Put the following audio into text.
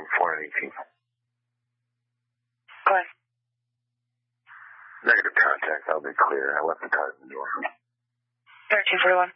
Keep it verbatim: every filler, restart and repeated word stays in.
four and eighteen. Go ahead. Negative contact. I'll be clear. I left the car at the door. thirteen forty-one.